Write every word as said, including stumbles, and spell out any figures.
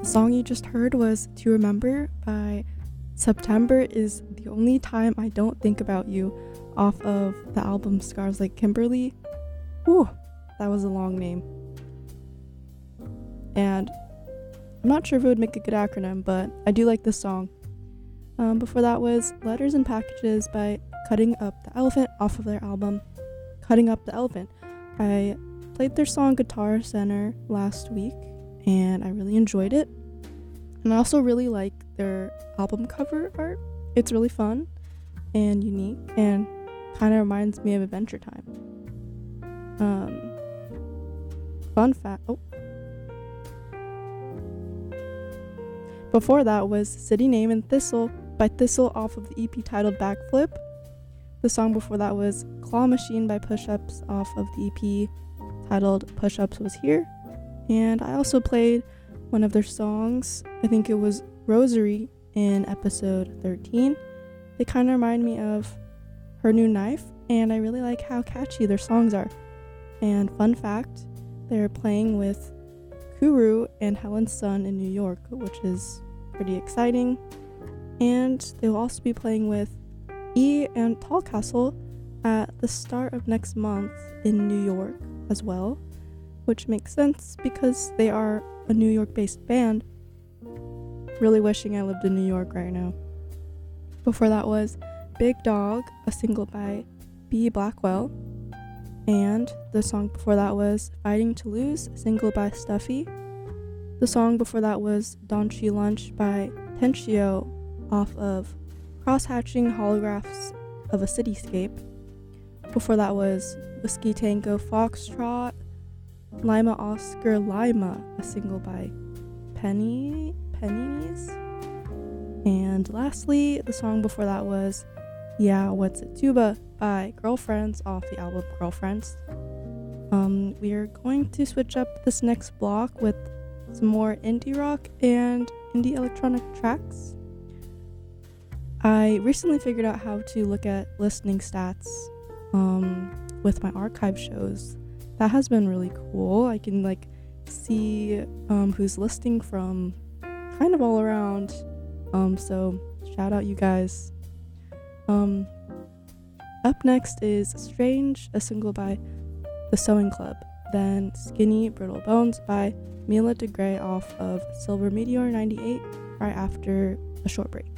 song you just heard was To Remember by September Is the Only Time I Don't Think About You off of the album Scars Like Kimberly. Whew, that was a long name. And I'm not sure if it would make a good acronym, but I do like this song. Um, before that was Letters and Packages by Cutting Up the Elephant off of their album Cutting Up the Elephant. I played their song Guitar Center last week and I really enjoyed it. And I also really like their album cover art. It's really fun and unique and kind of reminds me of Adventure Time. Um, fun fact. Oh. Before that was City Name and Thistle by Thistle off of the E P titled Backflip. The song before that was Claw Machine by Push Ups off of the E P titled Push Ups Was Here. And I also played one of their songs, I think it was Rosary in episode thirteen. They kind of remind me of Her New Knife, and I really like how catchy their songs are. And fun fact, they're playing with Kuru and Helen's Son in New York, which is pretty exciting. And they will also be playing with E and Tallcastle at the start of next month in New York as well, which makes sense because they are a New York-based band. Really wishing I lived in New York right now. Before that was Big Dog, a single by B. Blackwell. And the song before that was Fighting to Lose, a single by Stuffy. The song before that was Don Chi Lunch by Tenchio off of Cross-Hatching Holographs of a Cityscape. Before that was Whiskey Tango Foxtrot, Lima Oscar Lima, a single by Penny Pennies. And lastly, the song before that was Yeah, What's It Tuba by Girlfriends off the album Girlfriends. Um, we are going to switch up this next block with some more indie rock and indie electronic tracks. I recently figured out how to look at listening stats um, with my archive shows. That has been really cool. I can like see um, who's listening from kind of all around. Um, so shout out you guys. Um, up next is Strange, a single by The Sewing Club. Then Skinny Brittle Bones by Mila DeGray off of Silver Meteor ninety-eight right after a short break.